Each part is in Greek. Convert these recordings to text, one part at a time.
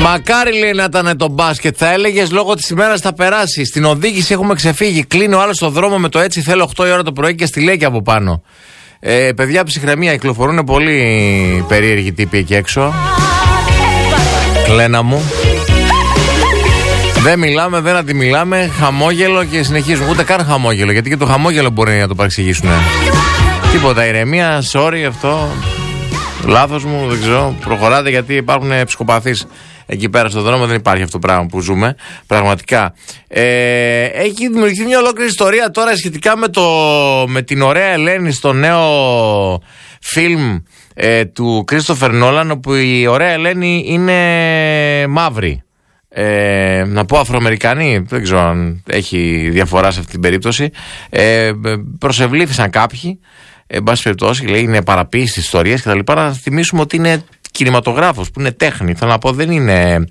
Μακάρι, λέει, να ήταν το μπάσκετ. Θα έλεγες λόγω της ημέρας θα περάσει. Στην οδήγηση έχουμε ξεφύγει. Κλείνει ο άλλος στο δρόμο με το έτσι θέλω 8 η ώρα το πρωί και στη λέει και από πάνω. Παιδιά, ψυχραιμία, κυκλοφορούν πολύ περίεργοι τύποι εκεί έξω. Κλένα μου. Δεν μιλάμε, δεν αντιμιλάμε. Χαμόγελο και συνεχίζουμε. Ούτε καν χαμόγελο, γιατί και το χαμόγελο μπορεί να το παρεξηγήσουν. Τίποτα, ηρεμία, sorry αυτό. Λάθος μου, δεν ξέρω. Προχωράτε γιατί υπάρχουν ψυχοπαθείς εκεί πέρα στον δρόμο. Δεν υπάρχει αυτό το πράγμα που ζούμε. Πραγματικά. Έχει δημιουργηθεί μια ολόκληρη ιστορία τώρα σχετικά με την ωραία Ελένη στο νέο φιλμ του Κρίστοφερ Νόλαν, όπου η ωραία Ελένη είναι μαύρη. Να πω Αφροαμερικανή, δεν ξέρω αν έχει διαφορά σε αυτή την περίπτωση. Προσευλήθησαν κάποιοι. Εν πάση περιπτώσει, λέει, είναι παραποίηση της ιστορίας κτλ. Να θυμίσουμε ότι είναι κινηματογράφος, που είναι τέχνη. Θέλω να πω, δεν είναι.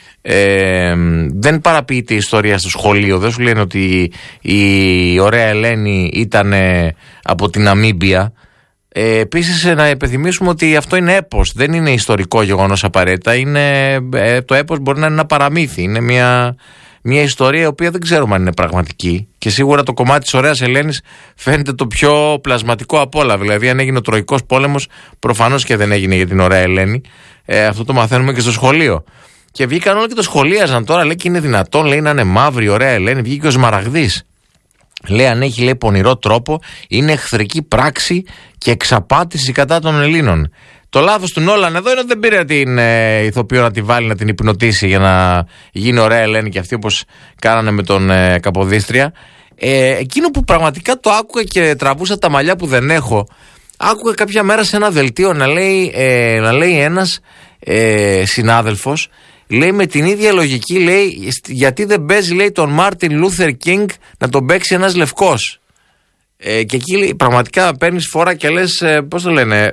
Δεν παραποιείται η ιστορία στο σχολείο. Δεν σου λένε ότι η ωραία Ελένη ήταν από την Ναμίμπια. Επίσης, να υπενθυμίσουμε ότι αυτό είναι έπος. Δεν είναι ιστορικό γεγονός απαραίτητα. Το έπος μπορεί να είναι ένα παραμύθι. Είναι μια ιστορία η οποία δεν ξέρουμε αν είναι πραγματική. Και σίγουρα το κομμάτι της ωραίας Ελένης φαίνεται το πιο πλασματικό απ' όλα. Δηλαδή, αν έγινε ο Τροϊκός πόλεμος, προφανώς και δεν έγινε για την ωραία Ελένη. Αυτό το μαθαίνουμε και στο σχολείο. Και βγήκαν όλοι και το σχολίαζαν τώρα. Λέει, και είναι δυνατόν, λέει, να είναι μαύρη η ωραία Ελένη. Βγήκε ο Σμαραγδής. Λέει, αν έχει, λέει, πονηρό τρόπο, είναι εχθρική πράξη και εξαπάτηση κατά των Ελλήνων. Το λάθος του Νόλαν εδώ είναι ότι δεν πήρε την ηθοποιό να τη βάλει, να την υπνοτίσει για να γίνει ωραία Ελένη και αυτή, όπως κάνανε με τον Καποδίστρια. Εκείνο που πραγματικά το άκουγα και τραβούσα τα μαλλιά που δεν έχω, άκουγα κάποια μέρα σε ένα δελτίο να λέει ένας συνάδελφος, λέει, με την ίδια λογική, λέει, γιατί δεν παίζει, λέει, τον Μάρτιν Λούθερ Κίνγκ να τον παίξει ένας λευκός. Και εκεί πραγματικά παίρνεις φορά και λες, πώς το λένε,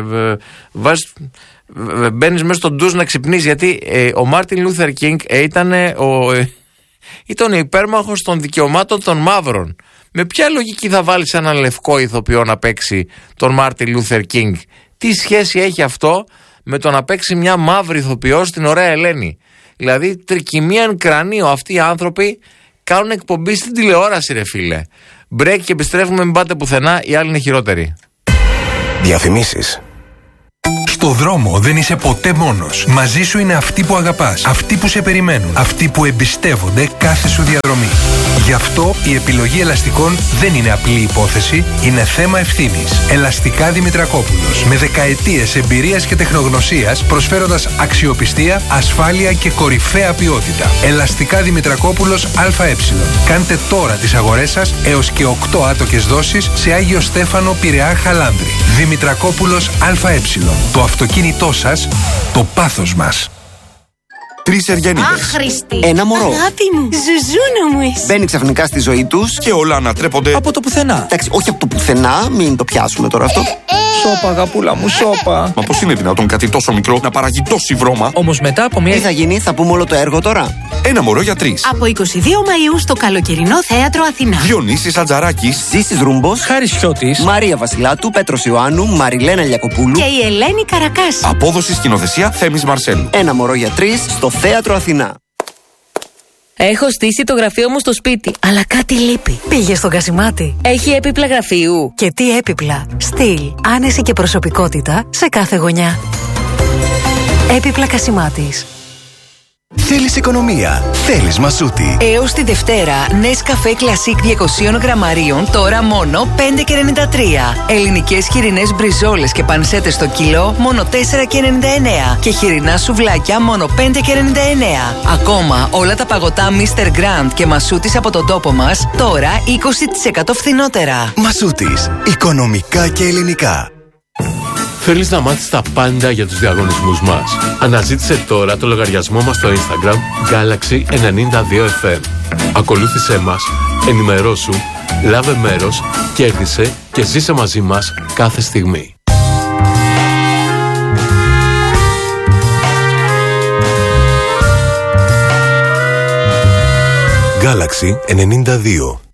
μπαίνεις μέσα στον ντουζ να ξυπνείς, γιατί ο Μάρτιν Λούθερ Κίνγκ ήταν ο υπέρμαχος των δικαιωμάτων των μαύρων. Με ποια λογική θα βάλεις έναν λευκό ηθοποιό να παίξει τον Μάρτιν Λούθερ Κίνγκ? Τι σχέση έχει αυτό με το να παίξει μια μαύρη ηθοποιό στην ωραία Ελένη? Δηλαδή, τρικυμίαν κρανίο, αυτοί οι άνθρωποι κάνουν εκπομπή στην τηλεόραση, ρε φίλε. Break και επιστρέφουμε, μην πάτε πουθενά, οι άλλοι είναι χειρότεροι. Διαφημίσεις. Στο δρόμο δεν είσαι ποτέ μόνος. Μαζί σου είναι αυτοί που αγαπάς, αυτοί που σε περιμένουν, αυτοί που εμπιστεύονται κάθε σου διαδρομή. Γι' αυτό η επιλογή ελαστικών δεν είναι απλή υπόθεση, είναι θέμα ευθύνης. Ελαστικά Δημητρακόπουλος. Με δεκαετίες εμπειρίας και τεχνογνωσίας, προσφέροντας αξιοπιστία, ασφάλεια και κορυφαία ποιότητα. Ελαστικά Δημητρακόπουλος ΑΕ. Κάντε τώρα τις αγορές σας έως και 8 άτοκες δόσεις σε Άγιο Στέφανο, Πειραιά, Χαλάνδρη. Δημητρακόπουλος ΑΕ. Το αυτοκίνητό σας, το πάθος μας. 3 Εργένιδες. Άχρηστη. Ένα μωρό. Αγάπη μου. Ζουζούνα μου είσαι. Μπαίνει ξαφνικά στη ζωή τους και όλα ανατρέπονται από το πουθενά. Εντάξει, όχι από το πουθενά, μην το πιάσουμε τώρα αυτό. Σώπα, αγαπούλα μου, σώπα. Μα πώς είναι δυνατόν κάτι τόσο μικρό να παράγει τόση βρώμα? Όμως μετά από μια. Τι θα γίνει, θα πούμε όλο το έργο τώρα. Ένα μωρό για 3. Από 22 Μαΐου στο καλοκαιρινό θέατρο Αθηνά. Διονύσης Ατζαράκης, Ζήσης Ρούμπος, Χάρης Χιώτης, Μαρία Βασιλάτου, Πέτρος Ιωάννου, Μαριλένα Λιακοπούλου Και η Ελένη Καρακάση. απόδοση σκηνοθεσία Θέμης Μαρσέλου. Ένα μωρό για 3 στο θέατρο Αθηνά. Έχω στήσει το γραφείο μου στο σπίτι, αλλά κάτι λείπει. Πήγε στον Κασιμάτη. Έχει έπιπλα γραφείου. Και τι έπιπλα. Στυλ, άνεση και προσωπικότητα σε κάθε γωνιά. Έπιπλα Κασιμάτης. Θέλεις οικονομία, θέλεις Μασούτη. Έως τη Δευτέρα, Nescafé Classic 200 γραμμαρίων, τώρα μόνο 5,93. Ελληνικές χοιρινές μπριζόλες και πανσέτες στο κιλό, μόνο 4,99. Και χοιρινά σουβλάκια, μόνο 5,99. Ακόμα, όλα τα παγωτά Mr. Grand και Μασούτης από τον τόπο μας, τώρα 20% φθηνότερα. Μασούτης, οικονομικά και ελληνικά. Θέλεις να μάθεις τα πάντα για τους διαγωνισμούς μας? Αναζήτησε τώρα το λογαριασμό μας στο Instagram Galaxy92FM. Ακολούθησέ μας, ενημερώσου, λάβε μέρος, κέρδισε και ζήσε μαζί μας κάθε στιγμή. Galaxy 92.